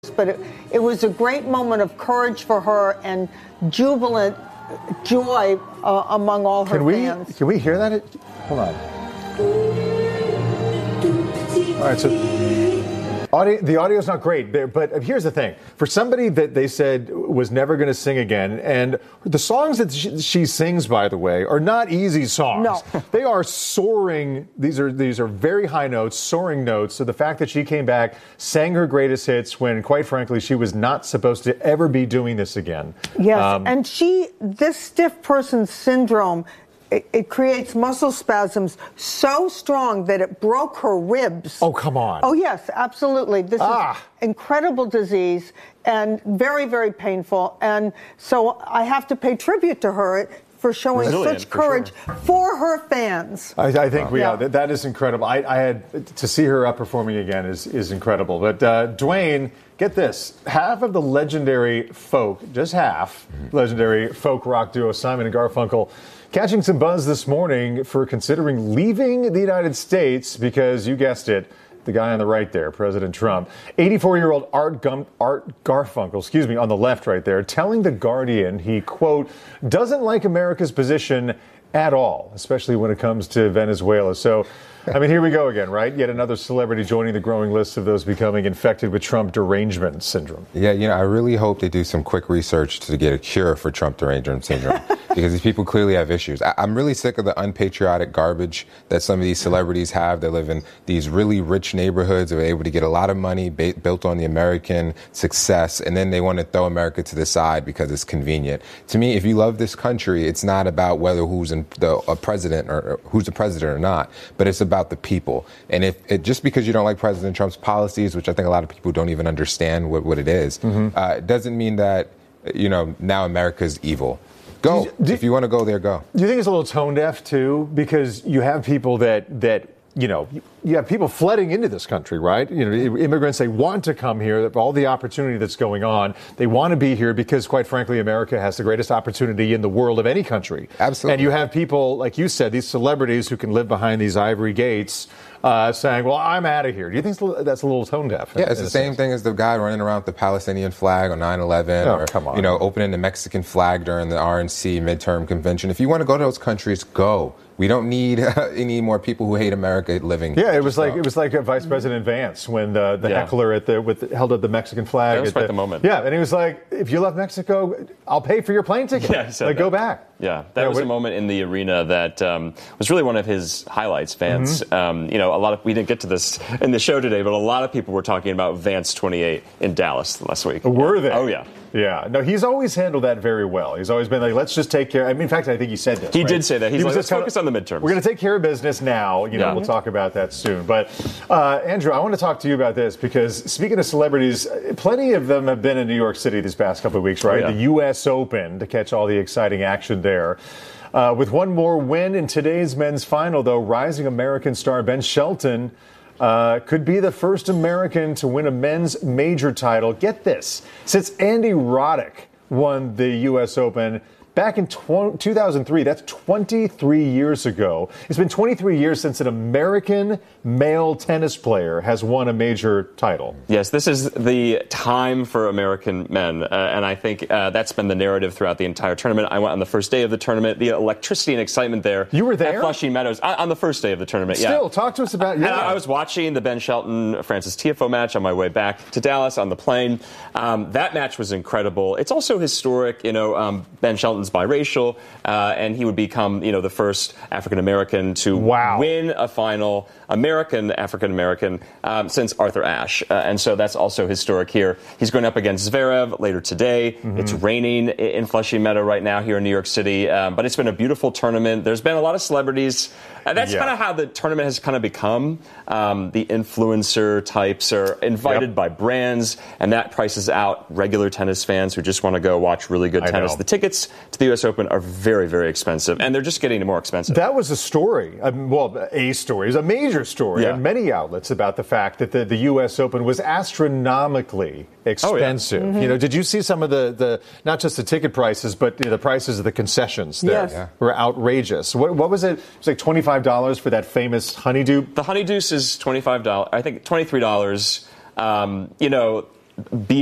But it was a great moment of courage for her and jubilant joy among all her fans. Can we hear that? Hold on. All right, so the audio's not great, but here's the thing. For somebody that they said was never going to sing again, and the songs that she sings, by the way, are not easy songs. No. They are soaring. These are very high notes, soaring notes. So the fact that she came back, sang her greatest hits when, quite frankly, she was not supposed to ever be doing this again. Yes, and this stiff person syndrome, it creates muscle spasms so strong that it broke her ribs. Oh, come on. Oh, yes, absolutely. This is incredible disease and very, very painful. And so I have to pay tribute to her for showing such courage for her fans. I think that is incredible. I had to see her up performing again is incredible. But Dwayne, get this. Half of the legendary legendary folk rock duo Simon and Garfunkel catching some buzz this morning for considering leaving the United States because, you guessed it, the guy on the right there, President Trump, 84-year-old Art Garfunkel, on the left right there, telling The Guardian he, quote, doesn't like America's position at all, especially when it comes to Venezuela. So, I mean, here we go again, right? Yet another celebrity joining the growing list of those becoming infected with Trump derangement syndrome. Yeah, I really hope they do some quick research to get a cure for Trump derangement syndrome because these people clearly have issues. I'm really sick of the unpatriotic garbage that some of these celebrities have. They live in these really rich neighborhoods. They're able to get a lot of money built on the American success, and then they want to throw America to the side because it's convenient. To me, if you love this country, it's not about whether who's a president or who's the president or not, but it's about the people. And if just because you don't like President Trump's policies, which I think a lot of people don't even understand what it is, it doesn't mean that, now America's evil. Go. If you want to go there, go. Do you think it's a little tone deaf, too? Because you have people that you have people flooding into this country, right? Immigrants, they want to come here. All the opportunity that's going on, they want to be here because, quite frankly, America has the greatest opportunity in the world of any country. Absolutely. And you have people, like you said, these celebrities who can live behind these ivory gates saying, well, I'm out of here. Do you think that's a little tone deaf? Yeah, it's the same thing as the guy running around with the Palestinian flag on 9/11 or, come on. Opening the Mexican flag during the RNC midterm convention. If you want to go to those countries, go. We don't need any more people who hate America living. Yeah, it was like Vice President Vance when the heckler held up the Mexican flag. That was quite the moment. Yeah, and he was like, "If you left Mexico, I'll pay for your plane ticket. Yeah, he said that. Go back." Yeah, that was a moment in the arena that was really one of his highlights. Vance, we didn't get to this in the show today, but a lot of people were talking about Vance 28 in Dallas last week. Were they? Oh yeah. Yeah. No, he's always handled that very well. He's always been like, let's just take care. I mean, in fact, I think he said this. He did say that. He's like, let's focus on the midterms. We're going to take care of business now. We'll talk about that soon. But, Andrew, I want to talk to you about this because speaking of celebrities, plenty of them have been in New York City this past couple of weeks, right? Oh, yeah. The U.S. Open to catch all the exciting action there. With one more win in today's men's final, though, rising American star Ben Shelton could be the first American to win a men's major title. Get this. Since Andy Roddick won the U.S. Open back in 2003, that's 23 years ago. It's been 23 years since an American male tennis player has won a major title. Yes, this is the time for American men, and I think that's been the narrative throughout the entire tournament. I went on the first day of the tournament. The electricity and excitement there. You were there? At Flushing Meadows on the first day of the tournament, Still, talk to us about it. I was watching the Ben Shelton-Frances Tiafoe match on my way back to Dallas on the plane. That match was incredible. It's also historic. Ben Shelton's biracial, and he would become, the first African-American to win a final, African-American, since Arthur Ashe. And so that's also historic here. He's going up against Zverev later today. It's raining in Flushing Meadow right now here in New York City, but it's been a beautiful tournament. There's been a lot of celebrities. That's kind of how the tournament has kind of become. The influencer types are invited by brands, and that prices out regular tennis fans who just want to go watch really good tennis. The tickets to the U.S. Open are very, very expensive, and they're just getting more expensive. That was a story, a story, is a major story on many outlets about the fact that the U.S. Open was astronomically expensive. Oh, yeah. Did you see some of the not just the ticket prices, but the prices of the concessions there were outrageous. What was it? It was like $25 for that famous honeydew. The honeydew is $25. I think $23. be